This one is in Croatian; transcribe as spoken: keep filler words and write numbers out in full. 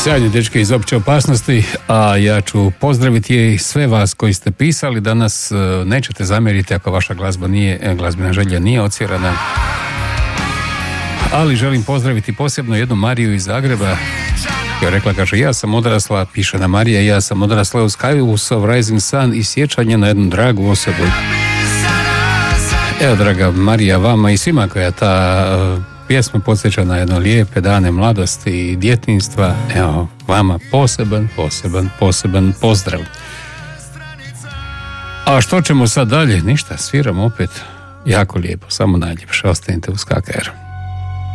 Sjajni dečki iz Opće opasnosti, a ja ću pozdraviti sve vas koji ste pisali. Danas nećete zamjeriti ako vaša glazba nije, glazbena želja nije ocjerana. Ali želim pozdraviti posebno jednu Mariju iz Zagreba, koja je rekla, kaže, ja sam odrasla, piše na Marija, ja sam odrasla u Skywars of Rising Sun i sjećanje na jednu dragu osobu. Evo, draga Marija, vama i svima koja ta pjesma podsjeća na jedno lijepe dane mladosti i djetinjstva, evo, vama poseban, poseban, poseban pozdrav. A što ćemo sad dalje? Ništa, sviramo opet jako lijepo, samo najljepše, ostanite uz K K R.